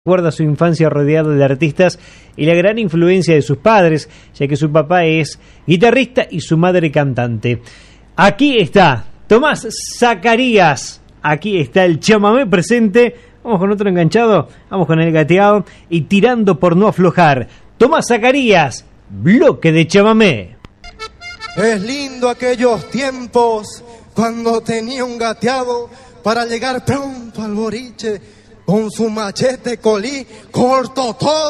Recuerda su infancia rodeado de artistas y la gran influencia de sus padres, ya que su papá es guitarrista y su madre cantante. Aquí está Tomás Zacarías, aquí está el chamamé presente. Vamos con otro enganchado, vamos con el gateado y tirando por no aflojar. Tomás Zacarías, bloque de chamamé. Es lindo aquellos tiempos cuando tenía un gateado para llegar pronto al boliche. Con su machete colí, corto todo.